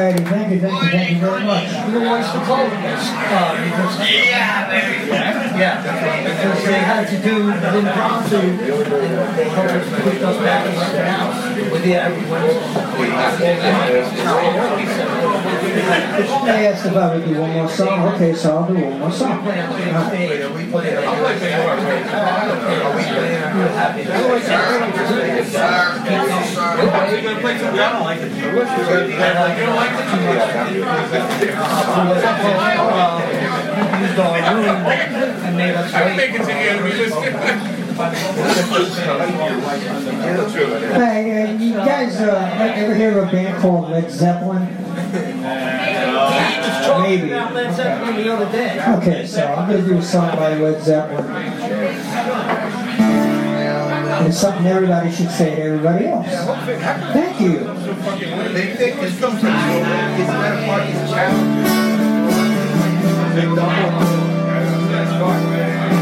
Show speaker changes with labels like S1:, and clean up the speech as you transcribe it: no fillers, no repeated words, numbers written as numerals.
S1: righty, thank you very much.
S2: You know what's the call against? Yeah. Because they had to do the impromptu, and they helped us put those back in the house with the
S1: They asked if I would do one more song. Okay, so I'll do one more song. Hey, you guys ever hear of a band called Led Zeppelin? Maybe. Okay, so I'm going to do a song by Led Zeppelin. It's something everybody should say to everybody else. Thank you. They think it's something. It's not a part of the challenge.